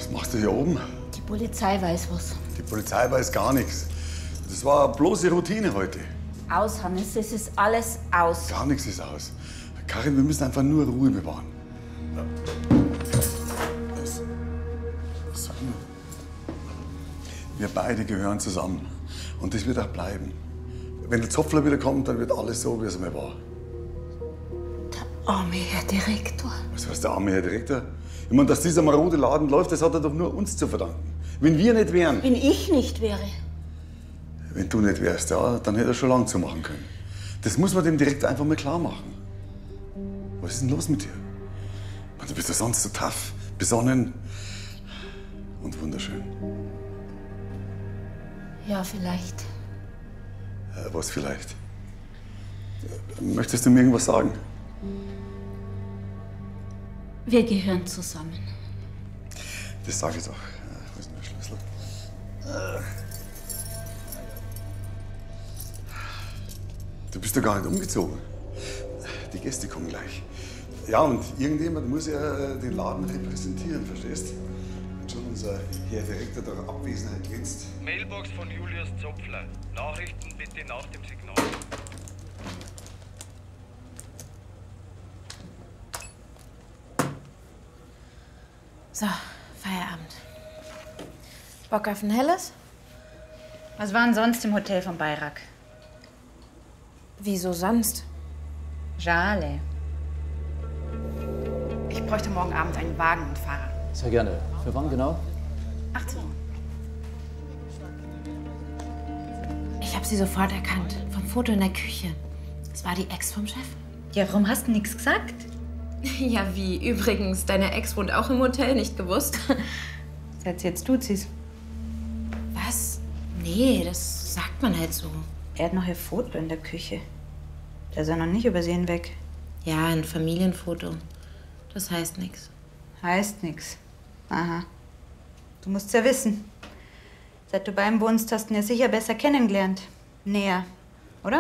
Was machst du hier oben? Die Polizei weiß was. Die Polizei weiß gar nichts. Das war bloße Routine heute. Aus, Hannes, es ist alles aus. Gar nichts ist aus. Karin, wir müssen einfach nur Ruhe bewahren. So. Wir beide gehören zusammen. Und das wird auch bleiben. Wenn der Zopfler wieder kommt, dann wird alles so, wie es einmal war. Der arme Herr Direktor. Was heißt der arme Herr Direktor? Ich meine, dass dieser marode Laden läuft, das hat er doch nur uns zu verdanken. Wenn wir nicht wären. Wenn ich nicht wäre. Wenn du nicht wärst, ja, dann hätte er schon lange zumachen können. Das muss man dem Direktor einfach mal klar machen. Was ist denn los mit dir? Du bist ja sonst so tough, besonnen und wunderschön. Ja, vielleicht. Was vielleicht? Möchtest du mir irgendwas sagen? Wir gehören zusammen. Das sage ich doch. Wo ist denn der Schlüssel? Du bist doch gar nicht umgezogen. Die Gäste kommen gleich. Ja, und irgendjemand muss ja den Laden repräsentieren, verstehst? Wenn schon unser Herr Direktor der Abwesenheit glänzt. Mailbox von Julius Zopfler. Nachrichten bitte nach dem Signal. So, Feierabend. Bock auf ein helles? Was war denn sonst im Hotel von Bayrak? Wieso sonst? Schale. Ich bräuchte morgen Abend einen Wagen und Fahrer. Sehr gerne. Für wann genau? 18 Uhr. Ich habe sie sofort erkannt. Vom Foto in der Küche. Das war die Ex vom Chef. Ja, warum hast du nichts gesagt? Ja, wie? Übrigens, deine Ex wohnt auch im Hotel, nicht gewusst? Jetzt tut sie's. Was? Nee, das sagt man halt so. Er hat noch ihr Foto in der Küche. Der ist ja noch nicht übersehen weg. Ja, ein Familienfoto. Das heißt nichts. Heißt nix. Aha. Du musst ja wissen. Seit du bei ihm wohnst, hast du ihn ja sicher besser kennengelernt. Näher. Oder?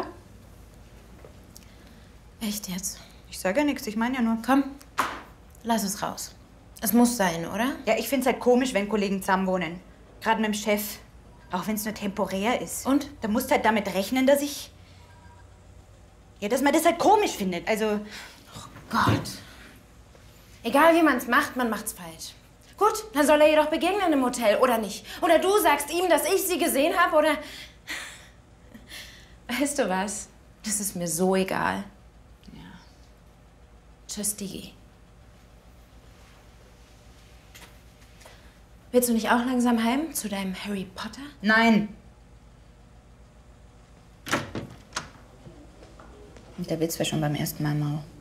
Echt jetzt? Ich sage ja nichts, ich meine ja nur. Komm, lass es raus. Es muss sein, oder? Ja, ich find's halt komisch, wenn Kollegen zusammenwohnen. Gerade mit dem Chef. Auch wenn es nur temporär ist. Und? Da musst du halt damit rechnen, dass ich... Ja, dass man das halt komisch findet. Also... Oh Gott. Egal wie man es macht, man macht's falsch. Gut, dann soll er ihr doch begegnen im Hotel, oder nicht? Oder du sagst ihm, dass ich sie gesehen habe, oder... Weißt du was? Das ist mir so egal. Ja. Tschüss, Digi. Willst du nicht auch langsam heim zu deinem Harry Potter? Nein. Und der Witz war schon beim ersten Mal mau.